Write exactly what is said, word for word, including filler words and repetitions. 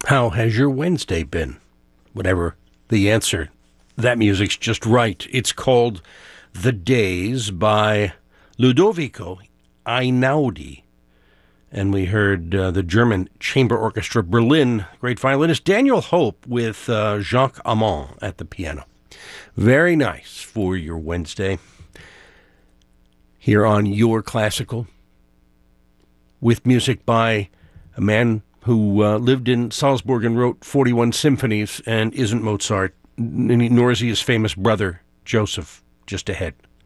How has your Wednesday been? Whatever the answer, that music's just right. It's called The Days by Ludovico Einaudi. And we heard uh, the German Chamber Orchestra Berlin, great violinist Daniel Hope with uh, Jacques Amand at the piano. Very nice for your Wednesday. Here on Your Classical, with music by a man who uh, lived in Salzburg and wrote forty-one symphonies and isn't Mozart, nor is he his famous brother, Joseph, just ahead.